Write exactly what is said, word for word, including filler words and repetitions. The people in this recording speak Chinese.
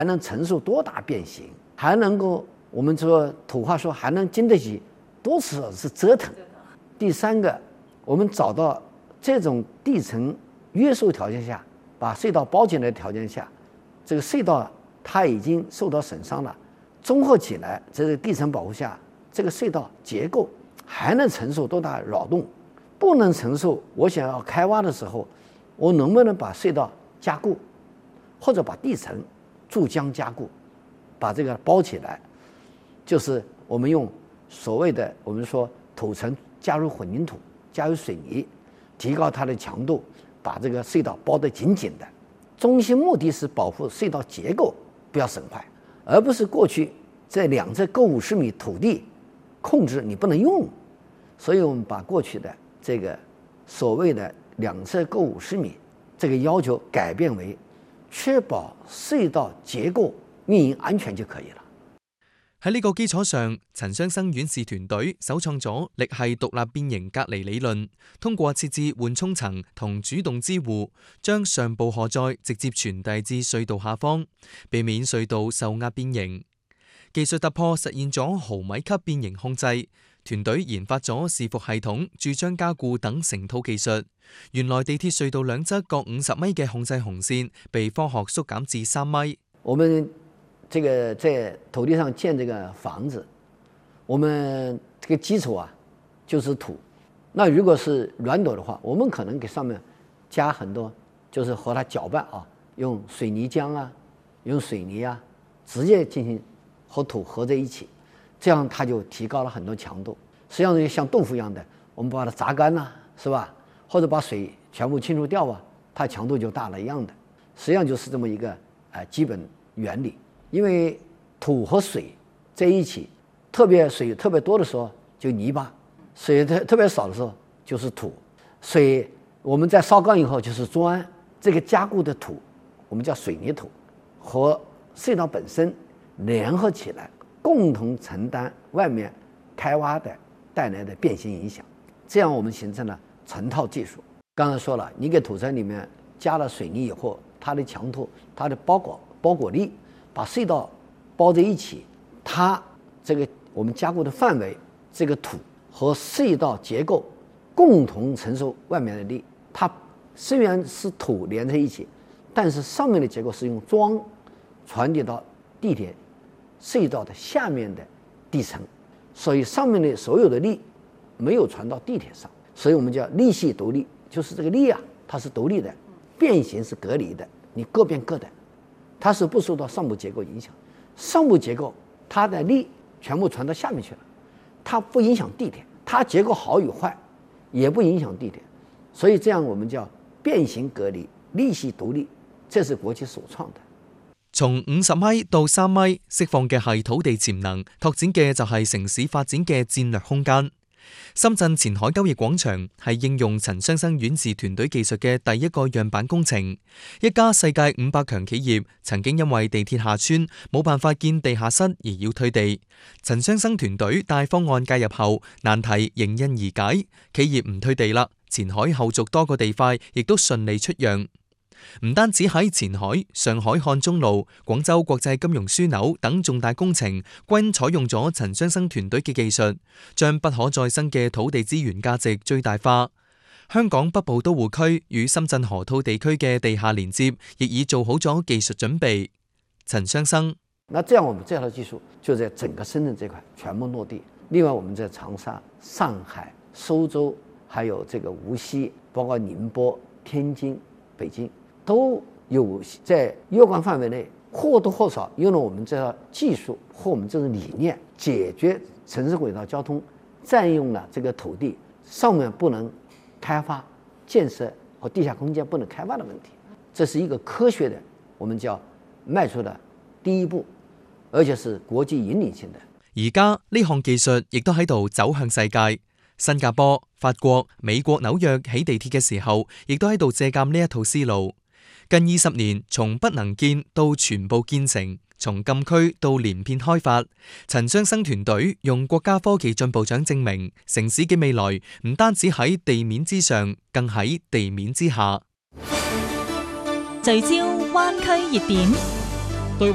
还能承受多大变形，还能够我们说土话说还能经得起多少次折腾。第三个，我们找到这种地层约束条件下，把隧道包起来的条件下，这个隧道它已经受到损伤了，综合起来，这个地层保护下，这个隧道结构还能承受多大扰动？不能承受，我想要开挖的时候，我能不能把隧道加固，或者把地层注浆加固，把这个包起来？就是我们用所谓的我们说土层加入混凝土，加入水泥，提高它的强度，把这个隧道包得紧紧的。中心目的是保护隧道结构不要损坏，而不是过去在两侧各五十米土地控制你不能用。所以我们把过去的这个所谓的两侧各五十米这个要求改变为确保隧道結構運營安全就可以了。 喺呢個基礎上，陳雙生院士團隊首創咗力係獨立變形隔離理論，通過設置緩衝層同主動支護，將上部荷載直接傳遞至隧道下方，避免隧道受壓變形。技術突破實現咗毫米級變形控制。團隊研發咗伺服系統、注漿加固等成套技術。原來地鐵隧道兩側各五十米嘅控制紅線被科學縮減至三米。 我們這個在土地上建這個房子，我們這個基礎啊就是土。那如果是軟土的話，我們可能給上面加很多，就是和它攪拌啊，用水泥漿啊，用水泥啊，直接進行和土合在一起。這樣它就提高了很多強度，實際上像豆腐一樣的，我們把它榨乾啦，是吧？或者把水全部清除掉啊，它強度就大了一樣的。實際上就是這麼一個呃基本原理。因為土和水在一起，特別水特別多的時候就泥巴，水特特別少的時候就是土。水我們在燒乾以後就是磚，這個加固的土我們叫水泥土，和隧道本身聯合起來，共同承擔外面開挖的帶來的變形影響，這樣我們形成了成套技術。剛才說了，你給土層裡面加了水泥以後，它的強度、它的包裹包裹力，把隧道包在一起，它這個我們加固的範圍，這個土和隧道結構共同承受外面的力。它雖然是土連在一起，但是上面的結構是用樁傳遞到地鐵隧道的下面的地層，所以上面的所有的力沒有傳到地鐵上，所以我們叫力系獨立，就是這個力啊，它是獨立的，變形是隔離的，你各變各的，它是不受到上部結構影響。上部結構它的力全部傳到下面去了，它不影響地鐵，它結構好與壞也不影響地鐵，所以這樣我們叫變形隔離，力系獨立，這是國際首創的。 從五十米到三米，釋放嘅係土地潛能，拓展嘅就係城市發展嘅戰略空間。深圳前海交易廣場係應用陳雙生院士團隊技術嘅第一個樣板工程。一家世界五百強企業曾經因為地鐵下村冇辦法建地下室而要退地，陳雙生團隊帶方案介入後，難題迎刃而解，企業唔退地啦，前海後續多個地塊亦都順利出讓。唔單止喺前海、上海漢中路、廣州國際金融樞紐等重大工程，均採用咗陳雙生團隊嘅技術，將不可再生嘅土地資源價值最大化。香港北部都會區與深圳河套地區嘅地下連接，亦已做好咗技術準備。陳雙生， 那這樣我們這套技術就在整個深圳這塊全部落地。另外我們在長沙、上海、蘇州，還有這個無錫，包括寧波、天津、北京，都有在若干範圍內或多或少用了我們這套技術或我們這種理念，解決城市軌道交通佔用了這個土地上面不能開發建設和地下空間不能開發的問題。這是一個科學的，我們叫邁出的第一步，而且是國際引領性的。 而家呢項技術亦都喺度走向世界。新加坡、法國、美國紐約起地鐵嘅時候，亦都喺度借鑑呢一套思路。近二十年，從不能建到全部建成，從禁區到連片開發，陳雙生團隊用國家科技進步獎證明，城市嘅未來唔單止喺地面之上，更喺地面之下。 聚焦灣區熱點。